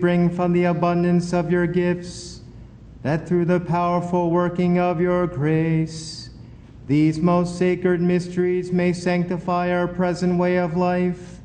bring from the abundance of your gifts, that through the powerful working of your grace, these most sacred mysteries may sanctify our present way of life